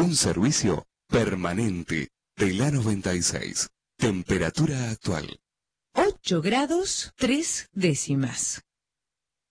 Un servicio permanente de la 96. Temperatura actual. 8 grados 3 décimas.